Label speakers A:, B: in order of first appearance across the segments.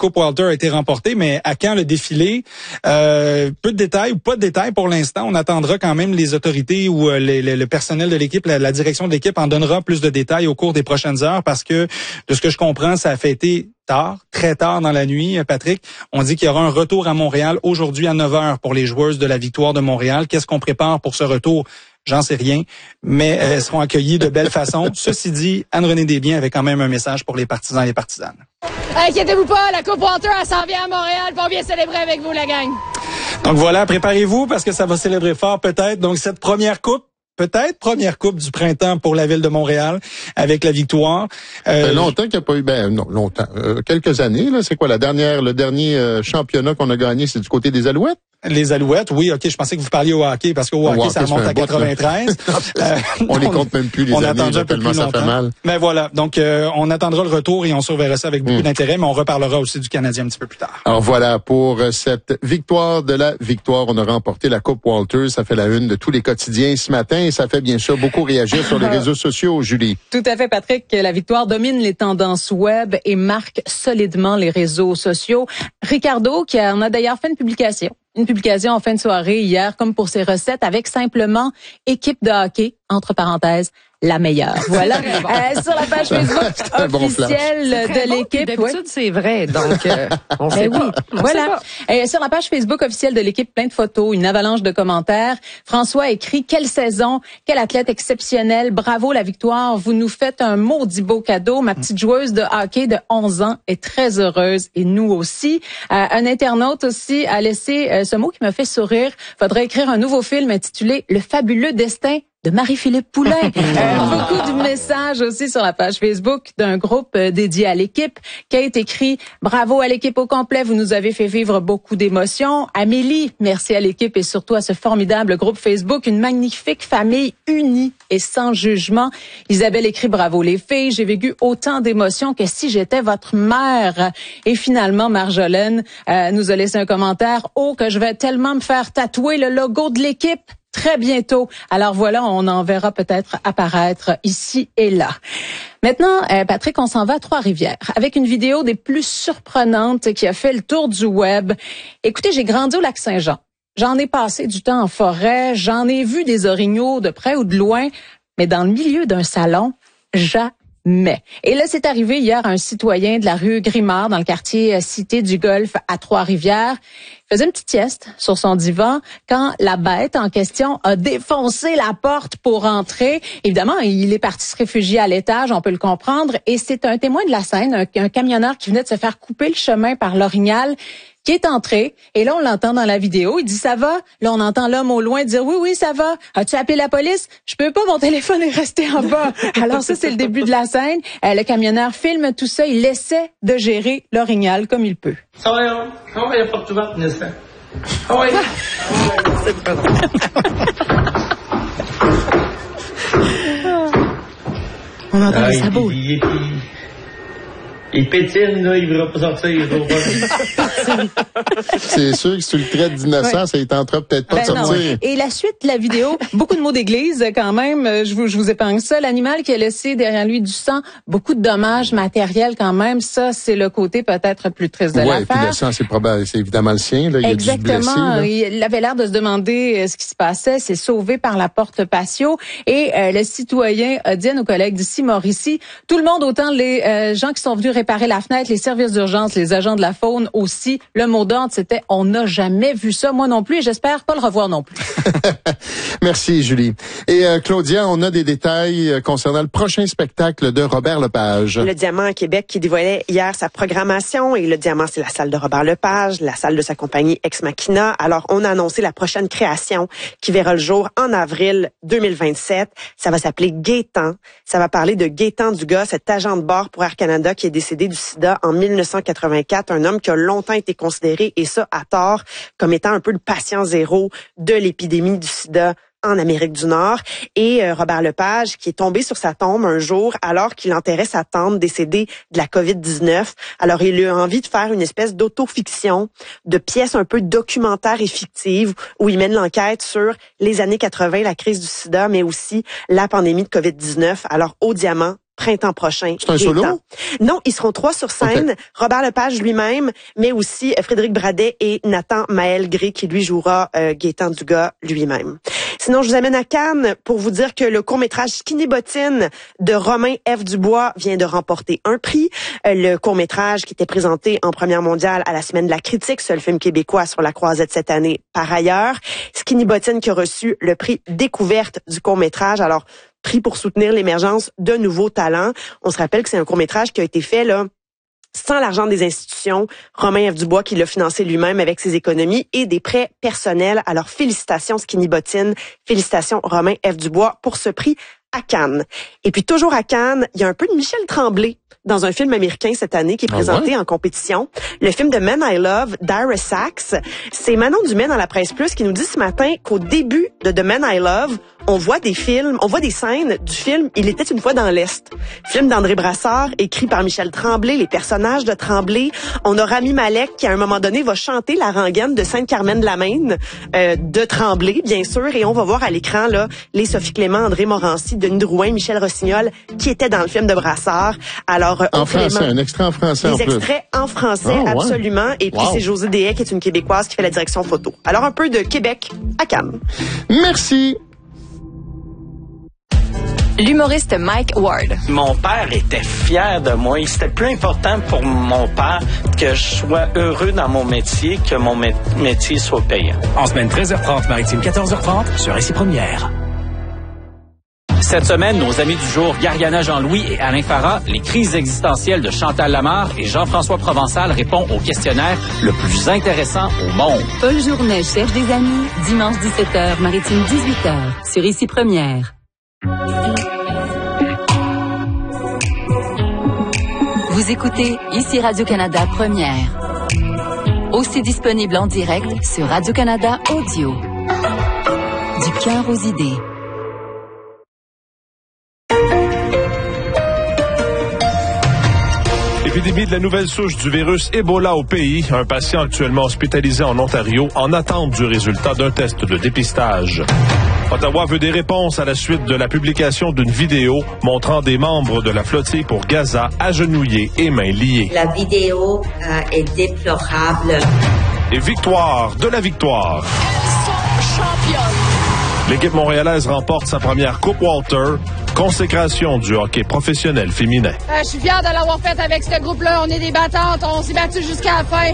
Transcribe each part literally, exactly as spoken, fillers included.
A: Coupe Walter a été remportée, mais à quand le défilé? Euh, peu de détails ou pas de détails pour l'instant. On attendra quand même les autorités ou euh, les, les, le personnel de l'équipe, la, la direction de l'équipe en donnera plus de détails au cours des prochaines heures parce que, de ce que je comprends, ça a fait été tard, très tard dans la nuit, Patrick. On dit qu'il y aura un retour à Montréal aujourd'hui à neuf heures pour les joueuses de la Victoire de Montréal. Qu'est-ce qu'on prépare pour ce retour? J'en sais rien, mais elles seront accueillies de belle façon. Ceci dit, Anne-Renée Desbiens avait quand même un message pour les partisans et les partisanes.
B: Inquiétez-vous pas, la Coupe Walter, elle s'en vient à Montréal pour bien célébrer avec vous, la gang.
A: Donc voilà, préparez-vous parce que ça va célébrer fort peut-être. Donc cette première coupe, peut-être première coupe du printemps pour la ville de Montréal avec la Victoire.
C: Euh, ça fait longtemps qu'il n'y a pas eu, ben non, longtemps, euh, quelques années là. C'est quoi la dernière, le dernier euh, championnat qu'on a gagné, c'est du côté des Alouettes?
A: Les Alouettes, oui, ok, je pensais que vous parliez au hockey, parce qu'au hockey, hockey, ça remonte à quatre-vingt-treize.
C: euh, on les compte même plus, les
A: on
C: années, là, tellement ça fait mal.
A: Mais voilà, donc euh, on attendra le retour et on surveillera ça avec beaucoup mmh. d'intérêt, mais on reparlera aussi du Canadien un petit peu plus tard.
C: Alors voilà, pour cette victoire de la victoire, on a remporté la Coupe Walter, ça fait la une de tous les quotidiens ce matin, et ça fait bien sûr beaucoup réagir sur les réseaux sociaux, Julie.
D: Tout à fait, Patrick, la victoire domine les tendances web et marque solidement les réseaux sociaux. Ricardo, qui en a d'ailleurs fait une publication, Une publication en fin de soirée hier, comme pour ses recettes, avec simplement équipe de hockey, entre parenthèses, la meilleure. Voilà. euh, sur la page Facebook
C: bon
D: officielle de
E: bon,
D: l'équipe.
E: D'habitude, oui. C'est vrai. Donc, euh, on sait
D: oui.
E: pas. On
D: voilà.
E: sait pas.
D: Euh, sur la page Facebook officielle de l'équipe, plein de photos, une avalanche de commentaires. François écrit, quelle saison, quel athlète exceptionnel, bravo la victoire, vous nous faites un maudit beau cadeau. Ma petite joueuse de hockey de onze ans est très heureuse et nous aussi. Euh, un internaute aussi a laissé euh, ce mot qui me fait sourire. Faudrait écrire un nouveau film intitulé Le fabuleux destin de Marie-Philippe Poulin. euh, beaucoup de messages aussi sur la page Facebook d'un groupe euh, dédié à l'équipe. Kate écrit « Bravo à l'équipe au complet, vous nous avez fait vivre beaucoup d'émotions. » Amélie, merci à l'équipe et surtout à ce formidable groupe Facebook. Une magnifique famille unie et sans jugement. Isabelle écrit « Bravo les filles, j'ai vécu autant d'émotions que si j'étais votre mère. » Et finalement, Marjolaine euh, nous a laissé un commentaire « Oh, que je vais tellement me faire tatouer le logo de l'équipe. » Très bientôt. Alors voilà, on en verra peut-être apparaître ici et là. Maintenant, euh, Patrick, on s'en va à Trois-Rivières avec une vidéo des plus surprenantes qui a fait le tour du web. Écoutez, j'ai grandi au Lac-Saint-Jean. J'en ai passé du temps en forêt, j'en ai vu des orignaux de près ou de loin, mais dans le milieu d'un salon, jamais. Mais, et là, c'est arrivé hier à un citoyen de la rue Grimard, dans le quartier Cité du Golfe à Trois-Rivières. Il faisait une petite sieste sur son divan quand la bête en question a défoncé la porte pour entrer. Évidemment, il est parti se réfugier à l'étage, on peut le comprendre. Et c'est un témoin de la scène, un, un camionneur qui venait de se faire couper le chemin par l'orignal, qui est entré, et là, on l'entend dans la vidéo, il dit « ça va ». Là, on entend l'homme au loin dire « oui, oui, ça va ». « As-tu appelé la police ?»« Je peux pas, mon téléphone est resté en bas ». Alors ça, c'est le début de la scène. Euh, le camionneur filme tout ça, il essaie de gérer l'orignal comme il peut.
F: « Ça va, ça va, il n'y a pas de ouverte, n'est-ce pas ?»« Ah oui, c'est pas drôle. »
D: On entend
F: ah,
D: les sabots.
F: Il, il, il, il pétine, là, il ne va pas sortir.
C: C'est sûr que si tu le traites d'innocent, ouais. Ça ne tentera peut-être pas ben de sortir.
D: Non. Et la suite de la vidéo, beaucoup de mots d'église quand même. Je vous, je vous épargne ça. L'animal qui a laissé derrière lui du sang, beaucoup de dommages matériels quand même. Ça, c'est le côté peut-être plus triste de
C: ouais,
D: l'affaire.
C: Oui, puis le sang, c'est probable, c'est évidemment le sien. Là. Il
D: Exactement.
C: Y a du blessé,
D: il avait l'air de se demander ce qui se passait. C'est sauvé par la porte patio. Et euh, le citoyen a dit à nos collègues d'ici, Mauricie, tout le monde, autant les euh, gens qui sont venus réparer la fenêtre, les services d'urgence, les agents de la faune aussi. Le mot d'ordre, c'était « on n'a jamais vu ça, moi non plus, et j'espère pas le revoir non plus ».
C: Merci, Julie. Et euh, Claudia, on a des détails euh, concernant le prochain spectacle de Robert Lepage.
G: Le Diamant à Québec qui dévoilait hier sa programmation. Et le Diamant, c'est la salle de Robert Lepage, la salle de sa compagnie Ex Machina. Alors, on a annoncé la prochaine création qui verra le jour en avril deux mille vingt-sept. Ça va s'appeler Gaétan. Ça va parler de Gaétan Dugas, cet agent de bord pour Air Canada qui est décédé du sida en mille neuf cent quatre-vingt-quatre. Un homme qui a longtemps été considéré, et ça à tort, comme étant un peu le patient zéro de l'épidémie du sida en Amérique du Nord. Et euh, Robert Lepage, qui est tombé sur sa tombe un jour alors qu'il enterrait sa tante décédée de la covid dix-neuf. Alors, il a eu envie de faire une espèce d'autofiction, de pièce un peu documentaire et fictive, où il mène l'enquête sur les années quatre-vingt, la crise du sida, mais aussi la pandémie de covid dix-neuf. Alors, au Diamant, printemps prochain.
C: C'est un solo?
G: Non, ils seront trois sur scène. Okay. Robert Lepage lui-même, mais aussi euh, Frédéric Bradet et Nathan Maël-Gré qui lui jouera euh, Gaétan Dugas lui-même. Sinon, je vous amène à Cannes pour vous dire que le court-métrage Skinny Bottine de Romain F. Dubois vient de remporter un prix. Euh, le court-métrage qui était présenté en première mondiale à la Semaine de la critique, seul film québécois sur la croisette cette année par ailleurs. Skinny Bottine qui a reçu le prix découverte du court-métrage. Alors, prix pour soutenir l'émergence de nouveaux talents. On se rappelle que c'est un court-métrage qui a été fait là sans l'argent des institutions. Romain F. Dubois qui l'a financé lui-même avec ses économies et des prêts personnels. Alors, félicitations Skinny Bottine, félicitations Romain F. Dubois pour ce prix à Cannes. Et puis, toujours à Cannes, il y a un peu de Michel Tremblay dans un film américain cette année qui est présenté ah ouais? en compétition. Le film de Men I Love, d'Ira Sachs. C'est Manon Dumais dans la Presse Plus qui nous dit ce matin qu'au début de The Men I Love, on voit des films, on voit des scènes du film Il était une fois dans l'Est. Film d'André Brassard, écrit par Michel Tremblay, les personnages de Tremblay. On a Rami Malek qui, à un moment donné, va chanter la rengaine de Sainte-Carmen-de-la-Maine, euh, de Tremblay, bien sûr. Et on va voir à l'écran, là, les Sophie Clément, André Morancy, Denis Drouin, Michel Rossignol, qui étaient dans le film de Brassard. Alors, euh,
C: en français, un extrait en français.
G: Des
C: en plus.
G: extraits en français, oh, absolument. Ouais. Et puis, wow. c'est Josée Dehaye, qui est une Québécoise, qui fait la direction photo. Alors, un peu de Québec à Cannes.
C: Merci.
H: L'humoriste Mike Ward.
I: Mon père était fier de moi. C'était plus important pour mon père que je sois heureux dans mon métier que mon mé- métier soit payant.
J: En semaine treize heures trente, maritime quatorze heures trente, sur Récit Première.
K: Cette semaine, nos amis du jour, Gariana Jean-Louis et Alain Farah, les crises existentielles de Chantal Lamarre et Jean-François Provençal répondent au questionnaire le plus intéressant au monde.
L: Paul Journet cherche des amis, dimanche dix-sept heures, maritime dix-huit heures, sur Récit Première. Vous écoutez ici Radio-Canada Première. Aussi disponible en direct sur Radio-Canada Audio. Du cœur aux idées.
M: Épidémie de la nouvelle souche du virus Ebola au pays. Un patient actuellement hospitalisé en Ontario en attente du résultat d'un test de dépistage. Ottawa veut des réponses à la suite de la publication d'une vidéo montrant des membres de la flottille pour Gaza agenouillés et mains liées.
N: La vidéo euh, est déplorable.
M: Et victoire de la victoire. L'équipe montréalaise remporte sa première Coupe Walter, consécration du hockey professionnel féminin.
B: Euh, je suis fière de l'avoir faite avec ce groupe-là. On est des battantes, on s'est battu jusqu'à la fin.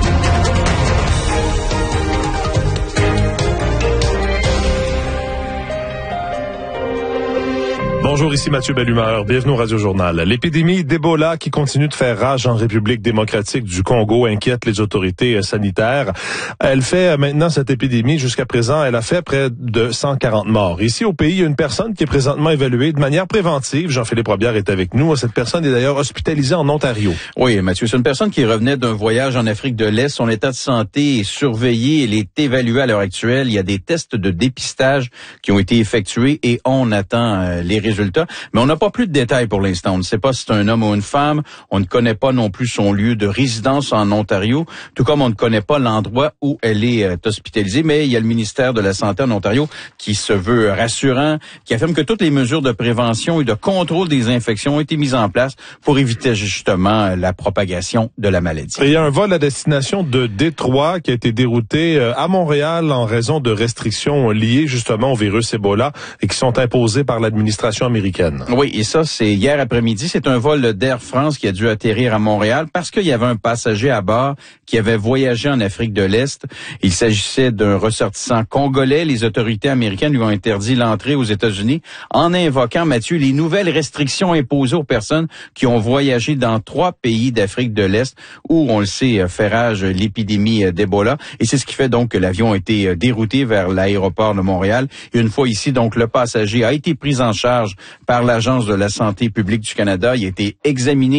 M: Bonjour, ici Mathieu Bellumeur. Bienvenue au Radio-Journal. L'épidémie d'Ebola qui continue de faire rage en République démocratique du Congo inquiète les autorités sanitaires. Elle fait maintenant, cette épidémie, jusqu'à présent, elle a fait près de cent quarante morts. Ici, au pays, il y a une personne qui est présentement évaluée de manière préventive. Jean-Philippe Robillard est avec nous. Cette personne est d'ailleurs hospitalisée en Ontario.
O: Oui, Mathieu, c'est une personne qui revenait d'un voyage en Afrique de l'Est. Son état de santé est surveillé. Il est évalué à l'heure actuelle. Il y a des tests de dépistage qui ont été effectués et on attend euh, les résultats. Mais on n'a pas plus de détails pour l'instant. On ne sait pas si c'est un homme ou une femme. On ne connaît pas non plus son lieu de résidence en Ontario, tout comme on ne connaît pas l'endroit où elle est euh, hospitalisée. Mais il y a le ministère de la Santé en Ontario qui se veut rassurant, qui affirme que toutes les mesures de prévention et de contrôle des infections ont été mises en place pour éviter justement la propagation de la maladie.
M: Et il y a un vol à destination de Détroit qui a été dérouté à Montréal en raison de restrictions liées justement au virus Ebola et qui sont imposées par l'administration américaine.
O: Oui, et ça, c'est hier après-midi. C'est un vol d'Air France qui a dû atterrir à Montréal parce qu'il y avait un passager à bord qui avait voyagé en Afrique de l'Est. Il s'agissait d'un ressortissant congolais. Les autorités américaines lui ont interdit l'entrée aux États-Unis en invoquant, Mathieu, les nouvelles restrictions imposées aux personnes qui ont voyagé dans trois pays d'Afrique de l'Est où, on le sait, fait rage l'épidémie d'Ebola. Et c'est ce qui fait donc que l'avion a été dérouté vers l'aéroport de Montréal. Et une fois ici, donc, le passager a été pris en charge par l'Agence de la santé publique du Canada. Il a été examiné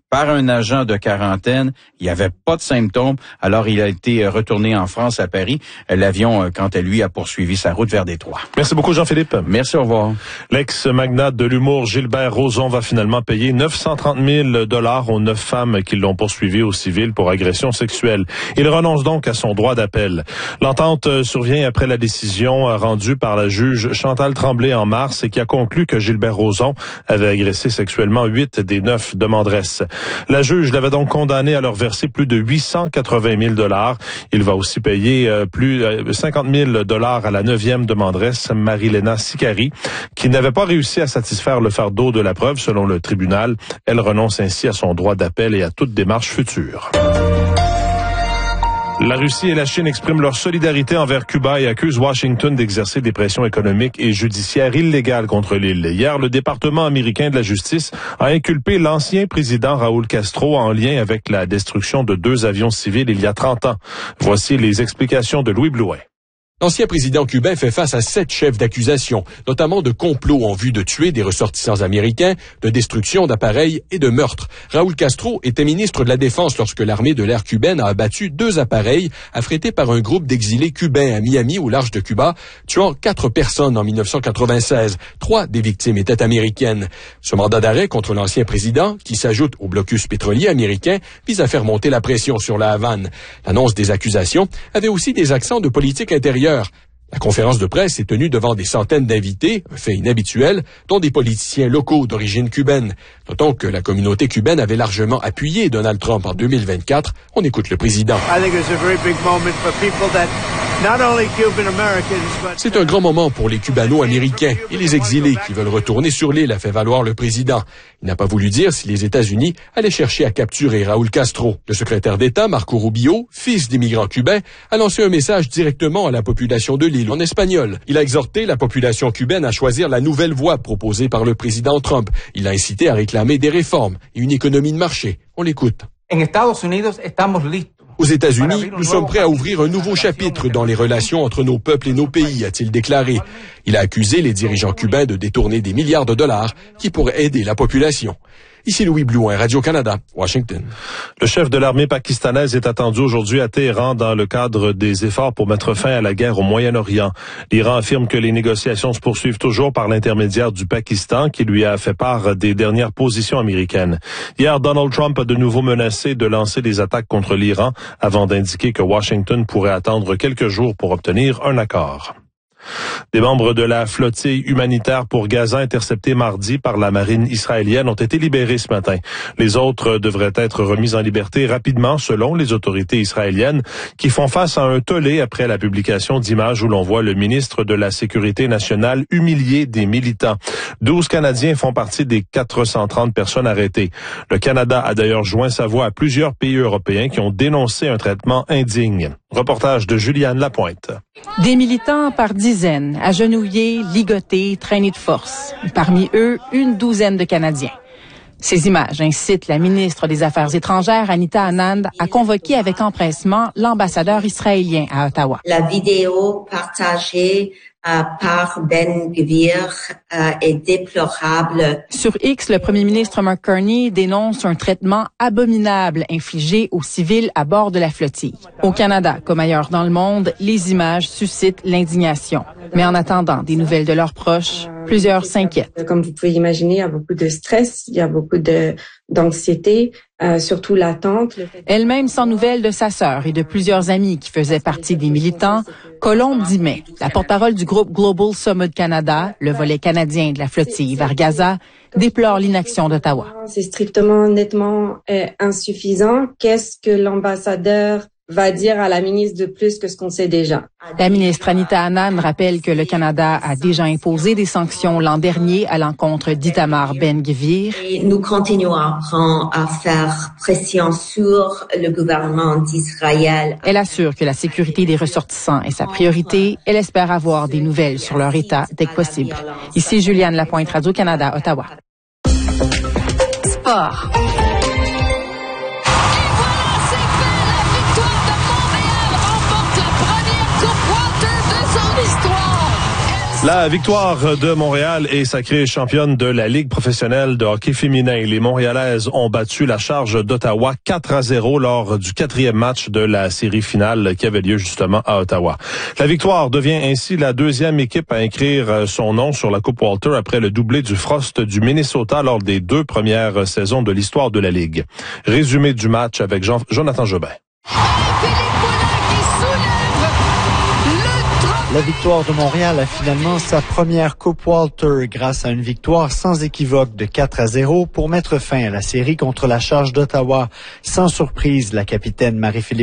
O: par un agent de quarantaine. Il n'y avait pas de symptômes. Alors, il a été retourné en France, à Paris. L'avion, quant à lui, a poursuivi sa route vers Détroit.
M: Merci beaucoup, Jean-Philippe.
O: Merci, au revoir.
M: L'ex-magnate de l'humour Gilbert Rozon va finalement payer neuf cent trente mille dollars aux neuf femmes qui l'ont poursuivi au civil pour agression sexuelle. Il renonce donc à son droit d'appel. L'entente survient après la décision rendue par la juge Chantal Tremblay en mars et qui a conclu que Gilbert Rozon avait agressé sexuellement huit des neuf demanderesses. La juge l'avait donc condamné à leur verser plus de huit cent quatre-vingt mille dollars. Il va aussi payer euh, plus euh, cinquante mille dollars à la neuvième demanderesse, Marilena Sicari, qui n'avait pas réussi à satisfaire le fardeau de la preuve selon le tribunal. Elle renonce ainsi à son droit d'appel et à toute démarche future. La Russie et la Chine expriment leur solidarité envers Cuba et accusent Washington d'exercer des pressions économiques et judiciaires illégales contre l'île. Hier, le département américain de la justice a inculpé l'ancien président Raúl Castro en lien avec la destruction de deux avions civils il y a trente ans. Voici les explications de Louis Blouin.
P: L'ancien président cubain fait face à sept chefs d'accusation, notamment de complot en vue de tuer des ressortissants américains, de destruction d'appareils et de meurtre. Raúl Castro était ministre de la Défense lorsque l'armée de l'air cubaine a abattu deux appareils affrétés par un groupe d'exilés cubains à Miami, au large de Cuba, tuant quatre personnes en mille neuf cent quatre-vingt-seize. Trois des victimes étaient américaines. Ce mandat d'arrêt contre l'ancien président, qui s'ajoute au blocus pétrolier américain, vise à faire monter la pression sur la Havane. L'annonce des accusations avait aussi des accents de politique intérieure. La conférence de presse est tenue devant des centaines d'invités, un fait inhabituel, dont des politiciens locaux d'origine cubaine. Notons que la communauté cubaine avait largement appuyé Donald Trump en deux mille vingt-quatre. On écoute le président. C'est un grand moment pour les Cubano-Américains et les exilés qui veulent retourner sur l'île, a fait valoir le président. Il n'a pas voulu dire si les États-Unis allaient chercher à capturer Raúl Castro. Le secrétaire d'État, Marco Rubio, fils d'immigrants cubains, a lancé un message directement à la population de l'île en espagnol. Il a exhorté la population cubaine à choisir la nouvelle voie proposée par le président Trump. Il a incité à réclamer des réformes et une économie de marché. On l'écoute. Aux États-Unis, nous sommes prêts à ouvrir un nouveau chapitre dans les relations entre nos peuples et nos pays, a-t-il déclaré. Il a accusé les dirigeants cubains de détourner des milliards de dollars qui pourraient aider la population. Ici Louis Blouin, Radio-Canada, Washington.
M: Le chef de l'armée pakistanaise est attendu aujourd'hui à Téhéran dans le cadre des efforts pour mettre fin à la guerre au Moyen-Orient. L'Iran affirme que les négociations se poursuivent toujours par l'intermédiaire du Pakistan qui lui a fait part des dernières positions américaines. Hier, Donald Trump a de nouveau menacé de lancer des attaques contre l'Iran avant d'indiquer que Washington pourrait attendre quelques jours pour obtenir un accord. Des membres de la flottille humanitaire pour Gaza interceptés mardi par la marine israélienne ont été libérés ce matin. Les autres devraient être remis en liberté rapidement selon les autorités israéliennes qui font face à un tollé après la publication d'images où l'on voit le ministre de la Sécurité nationale humilier des militants. douze Canadiens font partie des quatre cent trente personnes arrêtées. Le Canada a d'ailleurs joint sa voix à plusieurs pays européens qui ont dénoncé un traitement indigne. Reportage de Juliane Lapointe.
D: Des militants par dizaines, agenouillés, ligotés, traînés de force. Parmi eux, une douzaine de Canadiens. Ces images incitent la ministre des Affaires étrangères, Anita Anand, à convoquer avec empressement l'ambassadeur israélien à Ottawa.
N: La vidéo partagée euh, par Ben Gvir euh, est déplorable.
D: Sur X, le premier ministre Mark Carney dénonce un traitement abominable infligé aux civils à bord de la flottille. Au Canada, comme ailleurs dans le monde, les images suscitent l'indignation. Mais en attendant des nouvelles de leurs proches, plusieurs s'inquiètent.
Q: Comme vous pouvez imaginer, il y a beaucoup de stress, il y a beaucoup de d'anxiété, euh, surtout l'attente.
D: Elle-même sans nouvelles de sa sœur et de plusieurs amis qui faisaient partie des militants, Colombe Dimet, la porte-parole du groupe Global Summit Canada, le volet canadien de la flottille vers Gaza, déplore l'inaction d'Ottawa.
Q: C'est strictement, nettement euh, insuffisant. Qu'est-ce que l'ambassadeur va dire à la ministre de plus que ce qu'on sait déjà?
D: La ministre Anita Anand rappelle que le Canada a déjà imposé des sanctions l'an dernier à l'encontre d'Itamar Ben-Gvir.
N: Et nous continuerons à faire pression sur le gouvernement d'Israël.
D: Elle assure que la sécurité des ressortissants est sa priorité. Elle espère avoir des nouvelles sur leur état dès que possible. Ici Juliane Lapointe, Radio-Canada, Ottawa.
L: Sport.
M: La victoire de Montréal est sacrée championne de la Ligue professionnelle de hockey féminin. Les Montréalaises ont battu la Charge d'Ottawa quatre à zéro lors du quatrième match de la série finale qui avait lieu justement à Ottawa. La victoire devient ainsi la deuxième équipe à inscrire son nom sur la Coupe Walter après le doublé du Frost du Minnesota lors des deux premières saisons de l'histoire de la Ligue. Résumé du match avec Jean- Jonathan Jobin.
R: La victoire de Montréal a finalement sa première Coupe Walter grâce à une victoire sans équivoque de quatre à zéro pour mettre fin à la série contre la Charge d'Ottawa. Sans surprise, la capitaine Marie-Philippe